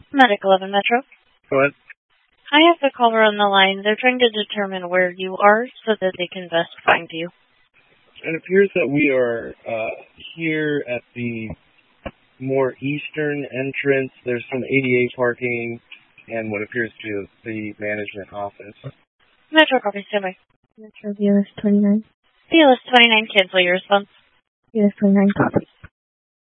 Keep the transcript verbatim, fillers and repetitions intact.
Medic eleven Metro. Go ahead. I have the caller on the line. They're trying to determine where you are so that they can best find you. It appears that we are uh, here at the more eastern entrance. There's some A D A parking and what appears to be the management office. Metro, copy, standby. Metro V L S twenty-nine. V L S twenty-nine, cancel your response. V L S twenty-nine, copy.